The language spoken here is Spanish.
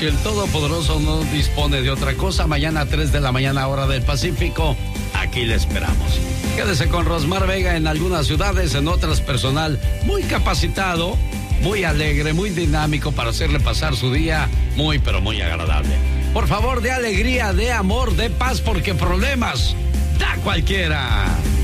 Si el Todopoderoso no dispone de otra cosa, mañana a 3 de la mañana, hora del Pacífico, aquí le esperamos. Quédese con Rosmar Vega en algunas ciudades, en otras personal muy capacitado, muy alegre, muy dinámico para hacerle pasar su día muy, pero muy agradable. Por favor, de alegría, de amor, de paz, porque problemas da cualquiera.